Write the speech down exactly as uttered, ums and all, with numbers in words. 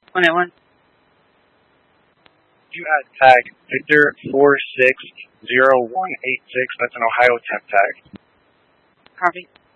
one eight one. You had tag Victor four six zero one eight six. That's an Ohio temp tag. Copy.